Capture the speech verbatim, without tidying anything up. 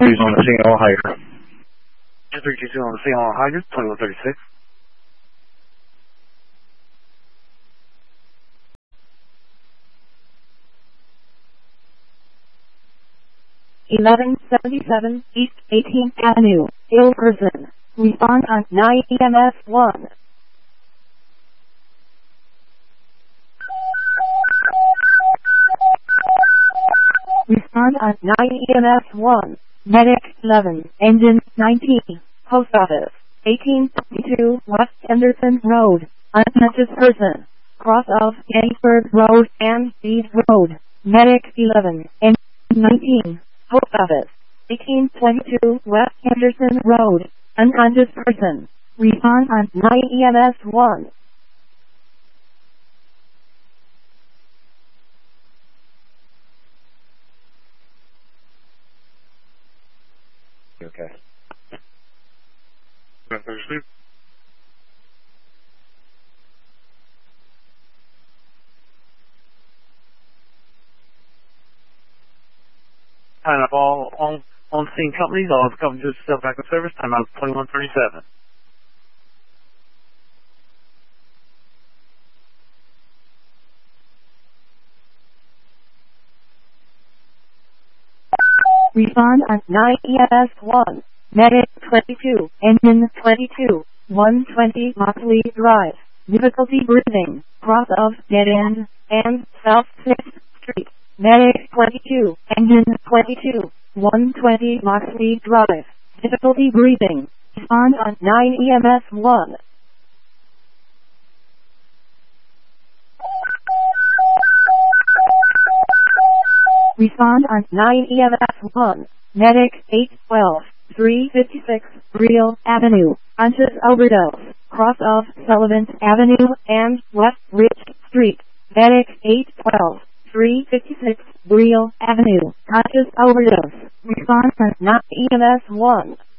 Please on the scene, all higher. three two two on the scene, all higher, twenty-one thirty-six. eleven seventy-seven East eighteenth Avenue, Hill Prison. Respond on nine E M S one. Respond on nine E M S one. Medic eleven, Engine nineteen, Post Office, eighteen fifty-two West Henderson Road, unconscious person, cross of Gettysburg Road and Beach Road. Medic eleven, Engine nineteen, Post Office, eighteen twenty-two West Henderson Road, unconscious person. Respond on nine E M S one. Okay. Time up all on on scene companies, all have come to step back in service, time out twenty-one thirty-seven. Respond on nine E M S one. Medic twenty-two, Engine twenty-two, one twenty Moxley Drive. Difficulty breathing, cross of Dead End, and South sixth Street. Medic twenty-two, Engine twenty-two, one twenty Moxley Drive. Difficulty breathing. Respond on nine E M S one. Respond on nine E M S one. Medic eight twelve, three fifty-six Real Avenue, unconscious overdose, cross of Sullivan Avenue and West Rich Street. Medic eight twelve, three fifty-six Real Avenue, conscious overdose. Respond on nine E M S one.